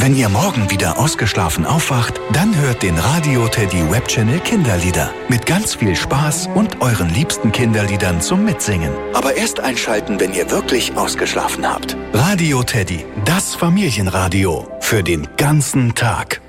Wenn ihr morgen wieder ausgeschlafen aufwacht, dann hört den Radio Teddy Webchannel Kinderlieder. Mit ganz viel Spaß und euren liebsten Kinderliedern zum Mitsingen. Aber erst einschalten, wenn ihr wirklich ausgeschlafen habt. Radio Teddy, das Familienradio. Für den ganzen Tag.